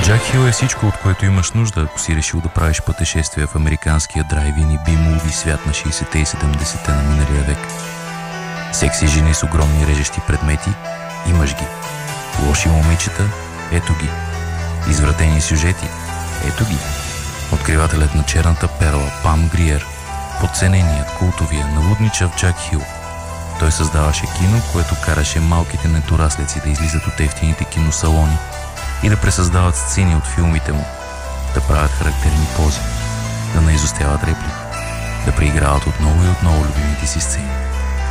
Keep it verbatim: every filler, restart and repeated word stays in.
Джак Хил е всичко, от което имаш нужда, ако си решил да правиш пътешествия в американския драйв-ин и би-муви свят на шейсетте и седемдесетте на миналия век. Секси жени с огромни режещи предмети, имаш ги. Лоши момичета, ето ги. Извратени сюжети, ето ги. Откривателят на черната перла, Пам Гриер, подцененият, култовия, налудничав Джак Хил. Той създаваше кино, което караше малките недораслеци да излизат от ефтините киносалони и да пресъздават сцени от филмите му, да правят характерни пози, да наизостяват реплики, да преиграват отново и отново любимите си сцени.